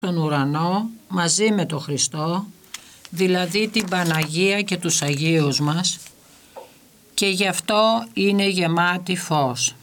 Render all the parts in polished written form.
στον ουρανό μαζί με τον Χριστό, δηλαδή την Παναγία και τους Αγίους μας, και γι' αυτό είναι γεμάτη φως.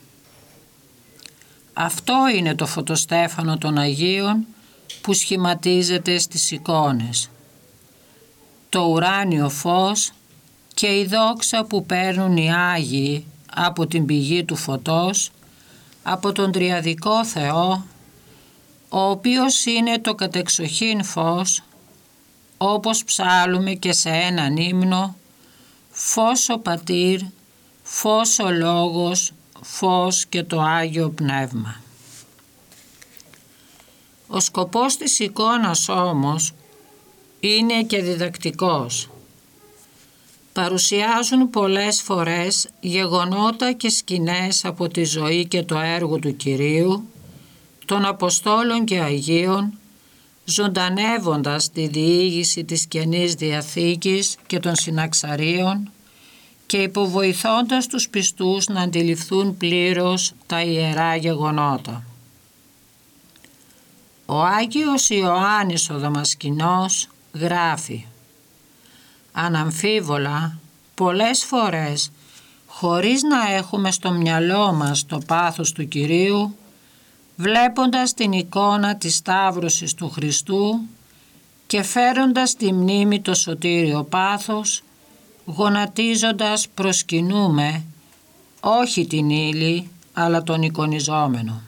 Αυτό είναι το φωτοστέφανο των Αγίων που σχηματίζεται στις εικόνες. Το ουράνιο φως και η δόξα που παίρνουν οι Άγιοι από την πηγή του φωτός, από τον Τριαδικό Θεό, ο οποίος είναι το κατεξοχήν φως, όπως ψάλλουμε και σε έναν ύμνο, φως ο Πατήρ, φως ο Λόγος, φως και το Άγιο Πνεύμα. Ο σκοπός της εικόνας όμως είναι και διδακτικός. Παρουσιάζουν πολλές φορές γεγονότα και σκηνές από τη ζωή και το έργο του Κυρίου, των Αποστόλων και Αγίων, ζωντανεύοντας τη διήγηση της Καινής Διαθήκης και των Συναξαρίων και υποβοηθώντας τους πιστούς να αντιληφθούν πλήρως τα ιερά γεγονότα. Ο Άγιος Ιωάννης ο Δαμασκηνός γράφει: «Αναμφίβολα, πολλές φορές, χωρίς να έχουμε στο μυαλό μας το πάθος του Κυρίου, βλέποντας την εικόνα της Σταύρωσης του Χριστού και φέροντας τη μνήμη το σωτήριο πάθος, γονατίζοντας προσκυνούμε όχι την ύλη αλλά τον εικονιζόμενο».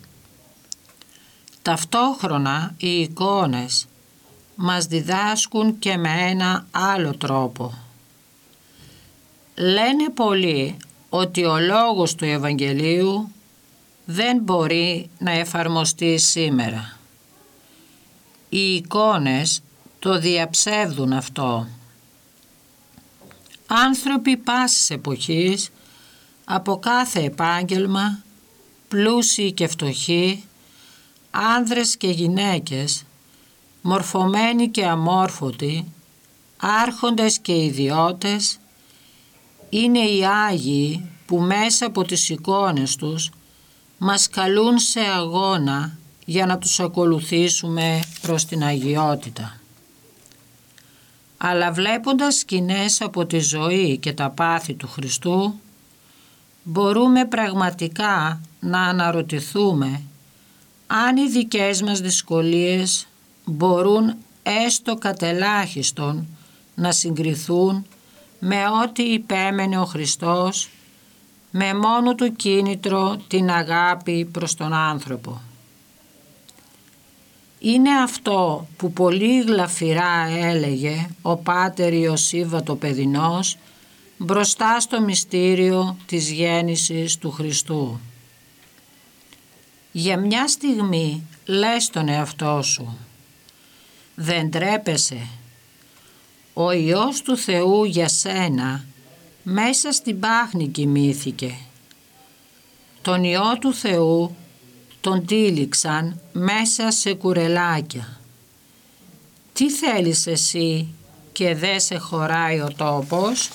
Ταυτόχρονα οι εικόνες μας διδάσκουν και με ένα άλλο τρόπο. Λένε πολλοί ότι ο λόγος του Ευαγγελίου δεν μπορεί να εφαρμοστεί σήμερα. Οι εικόνες το διαψεύδουν αυτό. Άνθρωποι πάσης εποχής, από κάθε επάγγελμα, πλούσιοι και φτωχοί, άνδρες και γυναίκες, μορφωμένοι και αμόρφωτοι, άρχοντες και ιδιώτες, είναι οι Άγιοι που μέσα από τις εικόνες τους μας καλούν σε αγώνα για να τους ακολουθήσουμε προς την αγιότητα. Αλλά βλέποντας σκηνές από τη ζωή και τα πάθη του Χριστού, μπορούμε πραγματικά να αναρωτηθούμε αν οι δικές μας δυσκολίες μπορούν έστω κατελάχιστον να συγκριθούν με ό,τι υπέμενε ο Χριστός, με μόνο του κίνητρο την αγάπη προς τον άνθρωπο. Είναι αυτό που πολύ γλαφυρά έλεγε ο Πάτερ Ιωσήφ Βατοπεδινός μπροστά στο μυστήριο της γέννησης του Χριστού. Για μια στιγμή λες τον εαυτό σου: δεν τρέπεσαι? Ο Υιός του Θεού για σένα μέσα στην πάχνη κοιμήθηκε. Τον Υιό του Θεού τον τύλιξαν μέσα σε κουρελάκια. Τι θέλεις εσύ και δεν σε χωράει ο τόπος?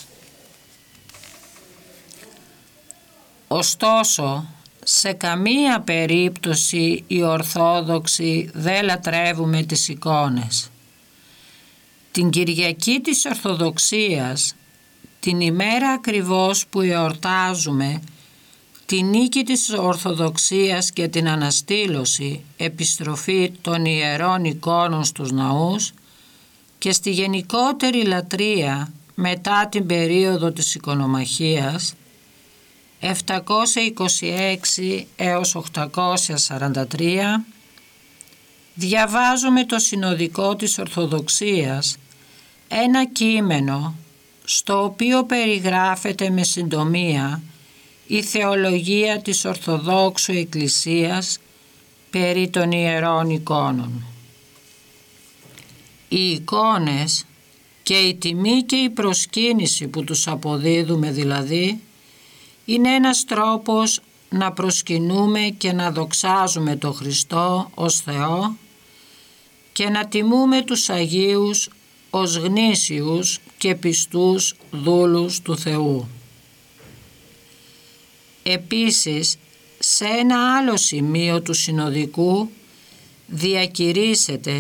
Ωστόσο, σε καμία περίπτωση οι Ορθόδοξοι δεν λατρεύουμε τις εικόνες. Την Κυριακή της Ορθοδοξίας, την ημέρα ακριβώς που εορτάζουμε τη νίκη της Ορθοδοξίας και την αναστήλωση, επιστροφή των ιερών εικόνων στους ναούς και στη γενικότερη λατρεία μετά την περίοδο της οικονομαχίας 726 έως 843, διαβάζουμε το συνοδικό της Ορθοδοξίας, ένα κείμενο στο οποίο περιγράφεται με συντομία η θεολογία της Ορθοδόξου Εκκλησίας περί των ιερών εικόνων. Οι εικόνες και η τιμή και η προσκύνηση που τους αποδίδουμε δηλαδή είναι ένας τρόπος να προσκυνούμε και να δοξάζουμε τον Χριστό ως Θεό και να τιμούμε τους Αγίους ως γνήσιους και πιστούς δούλους του Θεού. Επίσης, σε ένα άλλο σημείο του συνοδικού διακηρύσσεται